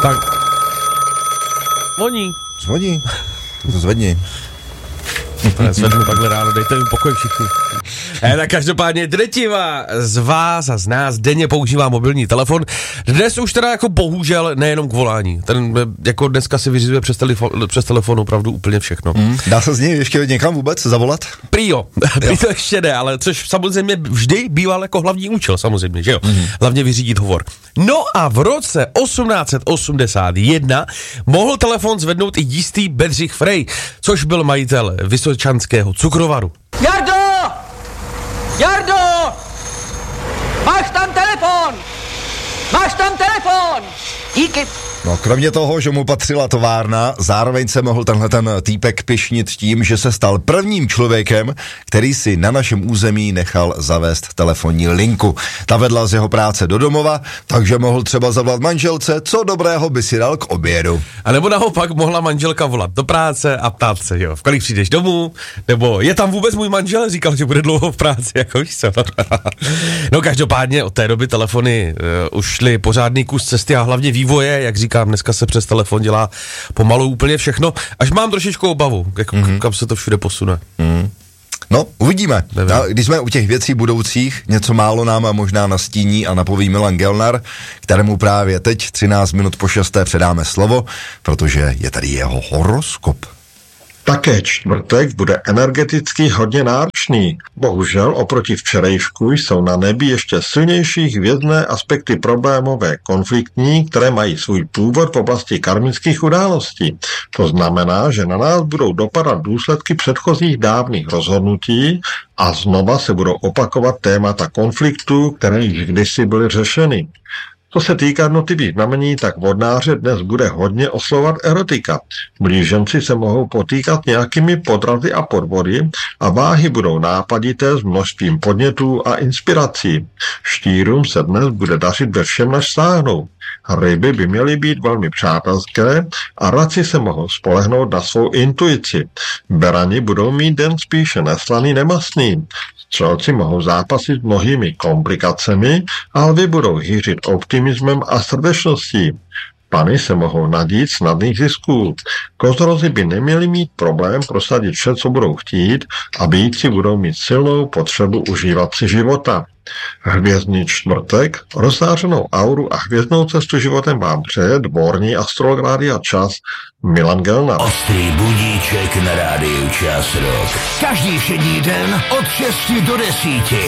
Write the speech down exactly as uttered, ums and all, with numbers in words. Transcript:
Tak. Zvoní. Zvoní. To zvedni. Zvednu takhle ráno, dejte mi pokoj všichni. E, tak každopádně drtivá z vás a z nás denně používá mobilní telefon. Dnes už teda jako bohužel nejenom k volání. Ten jako dneska si vyřizuje přes telefon, přes telefon opravdu úplně všechno. Mm. Dá se z něj ještě někam vůbec zavolat? Prý jo, prý to ještě ne, ale což samozřejmě vždy býval jako hlavní účel samozřejmě, že jo? Mm. Hlavně vyřídit hovor. No a v roce osmnáct set osmdesát jedna mohl telefon zvednout i jistý Bedřich Frey, což byl majitel vysočanského cukrovaru. Jardo! Jardo! Máš tam telefon! Máš tam telefon! Díky. No, kromě toho, že mu patřila továrna, zároveň se mohl tenhle ten týpek pyšnit tím, že se stal prvním člověkem, který si na našem území nechal zavést telefonní linku. Ta vedla z jeho práce do domova, takže mohl třeba zavolat manželce, co dobrého by si dal k obědu. A nebo naopak mohla manželka volat do práce a ptát se, jo, v kolik přijdeš domů, nebo je tam vůbec můj manžel, říkal, že bude dlouho v práci, jako víš co. No každopádně od té doby telefony uh, už šly pořádný kus cesty a hlavně vývoje, jak říkám, dneska se přes telefon dělá pomalu úplně všechno, až mám trošičku obavu, jako mm-hmm. kam se to všude posune. Mm. No, uvidíme. A když jsme u těch věcí budoucích, něco málo nám a možná nastíní a napoví Milan Gelnar, kterému právě teď třináct minut po šesté předáme slovo, protože je tady jeho horoskop. Také čtvrtek bude energeticky hodně náročný. Bohužel oproti včerejšku jsou na nebi ještě silnější hvězdné aspekty problémové konfliktní, které mají svůj původ v oblasti karmických událostí. To znamená, že na nás budou dopadat důsledky předchozích dávných rozhodnutí a znova se budou opakovat témata konfliktů, které již kdysi byly řešeny. Co se týká jednotlivých znamení, tak vodnáře dnes bude hodně oslovovat erotika. Blíženci se mohou potýkat nějakými podrazy a podvody a váhy budou nápadité s množstvím podnětů a inspirací. Štírům se dnes bude dařit ve všem, než sáhnou. Ryby by měly být velmi přátelské a raci se mohou spolehnout na svou intuici. Berani budou mít den spíše neslaný nemastný. Střelci mohou zápasit s mnohými komplikacemi, ale vy budou hýřit optimismem a srdečností. Pany se mohou nadít snadných zisků. Kozorozy by neměli mít problém prosadit vše, co budou chtít, a býtci budou mít silnou potřebu užívat si života. Hvězdný čtvrtek, rozzářenou auru a hvězdnou cestu životem vám přeje dvorní astrolog Rádia Čas Milan Gelnar. Ostrý budíček na Rádiu Čas Rock. Každý všední den od šesti do desíti.